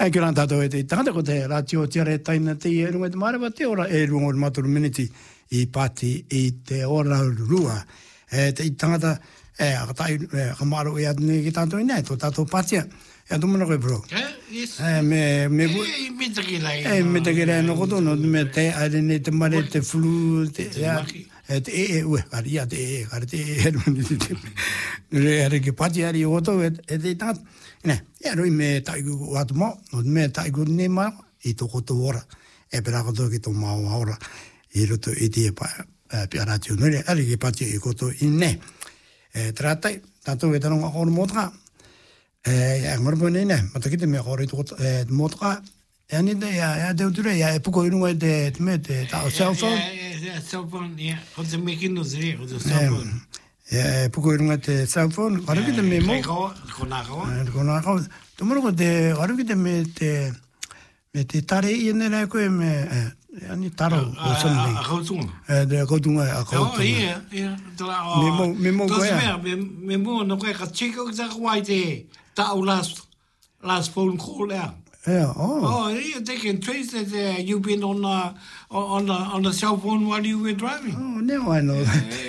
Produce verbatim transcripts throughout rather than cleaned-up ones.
Ai kia rāna tātou e te tangata ko te rātio tiare taina te e runga te marapa te ora e runga o maturu miniti i pāti i te ora rua. E te tangata e akatai kamaro e atune ki tātou i nei, tō tātou pātia. E atumana koe bro. Yes. E me... me E mitakirai. E mitakirai no koto no me te aere ne te mare te flu te... E te e e ue, kari ia te e e, kari te e e runga te te. Nure are ki pāti ari o koto e te tangata. Ne, e roi me taiku o atu mo, no me taiku ne ma i tō koto ora. E pera koto ki tō mao ora. I roto i te e pa pia rātio nure, ari ki pāti i koto i ne. E tratai, tātou e taronga kōru mōtaka. E ngorpo nei nei, matakite me kōru i tō koto e mōtaka. E ani te, e te uture, e puko i runga i te, te me, te tāo cell phone. E cell phone, ia. O te me kino zire, o te cell phone. E puko i runga te cell phone, karakite me mo. Kona kawa. Kona kawa. Tumuru ko te, karakite me te, me te tare i ene rei koe me, ani taro o something. A kautunga. E te kautunga, a kautunga. Oh, ia, ia. Me mo, me mo koe. Me mo, no koe ka chiko ki taka wai te tau last, last phone call out. Yeah, oh. Oh, yeah, they can trace that uh, you've been on uh, on the on the cell phone while you were driving. Oh, now I know.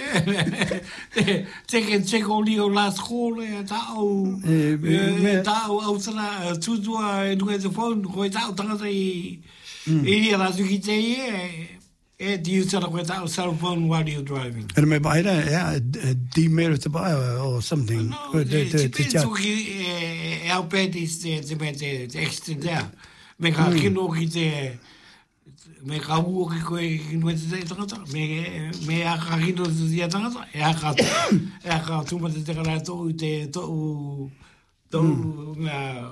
they, they can check all your last call. Tao, tao, outsala, tutua, e nunga te phone, koe tao tangata i i la tukite e e di usara koe tao cell phone while you're driving. And me baira, yeah, demerit to buy or something. No, it depends on how bad is the the accident there. Me ka kino ki te me ka ua ki koe ki nue te te tangata. Me me a ka kino te te tangata. E a ka e a ka tuma te te kara tō i te tō tō ngā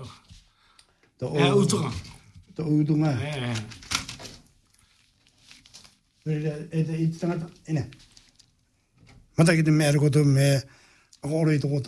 e utunga. Tō utunga. E e te tangata, ene. Mata ki te mea koto me, ako oro i tō